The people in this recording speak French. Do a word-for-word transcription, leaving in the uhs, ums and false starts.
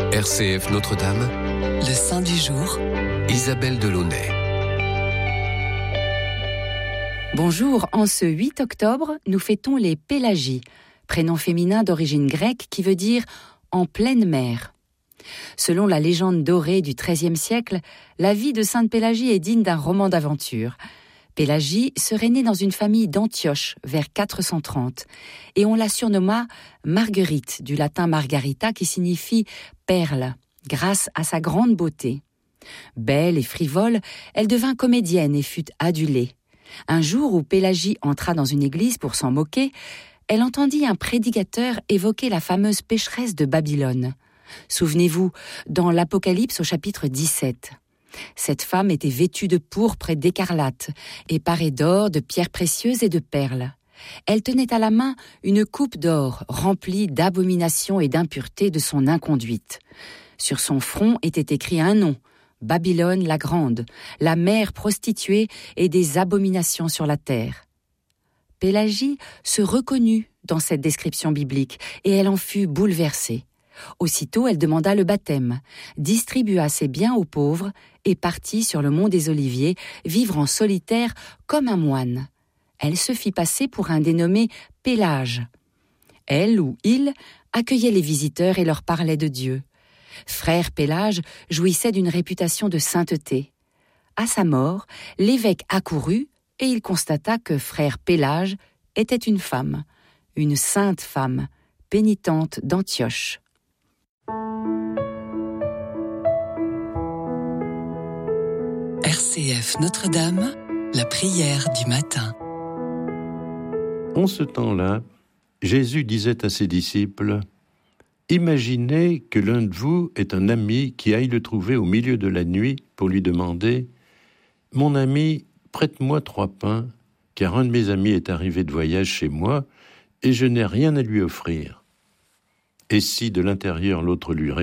R C F Notre-Dame, le saint du jour, Isabelle Delaunay. Bonjour, en ce huit octobre, nous fêtons les Pélagies, prénom féminin d'origine grecque qui veut dire « en pleine mer ». Selon la légende dorée du treizième siècle, la vie de Sainte Pélagie est digne d'un roman d'aventure. Pélagie serait née dans une famille d'Antioche vers quatre cent trente et on la surnomma Marguerite, du latin margarita qui signifie perle, grâce à sa grande beauté. Belle et frivole, elle devint comédienne et fut adulée. Un jour où Pélagie entra dans une église pour s'en moquer, elle entendit un prédicateur évoquer la fameuse pécheresse de Babylone. Souvenez-vous, dans l'Apocalypse au chapitre dix-sept. Cette femme était vêtue de pourpre et d'écarlate, et parée d'or, de pierres précieuses et de perles. Elle tenait à la main une coupe d'or remplie d'abominations et d'impuretés de son inconduite. Sur son front était écrit un nom, Babylone la Grande, la mère prostituée et des abominations sur la terre. Pélagie se reconnut dans cette description biblique et elle en fut bouleversée. Aussitôt, elle demanda le baptême, distribua ses biens aux pauvres et partit sur le mont des Oliviers, vivre en solitaire comme un moine. Elle se fit passer pour un dénommé Pélage. Elle ou il accueillait les visiteurs et leur parlait de Dieu. Frère Pélage jouissait d'une réputation de sainteté. À sa mort, l'évêque accourut et il constata que frère Pélage était une femme, une sainte femme, pénitente d'Antioche. R C F Notre-Dame, la prière du matin. En ce temps-là, Jésus disait à ses disciples : « Imaginez que l'un de vous est un ami qui aille le trouver au milieu de la nuit pour lui demander : « Mon ami, prête-moi trois pains, car un de mes amis est arrivé de voyage chez moi et je n'ai rien à lui offrir. » Et si de l'intérieur l'autre lui répond :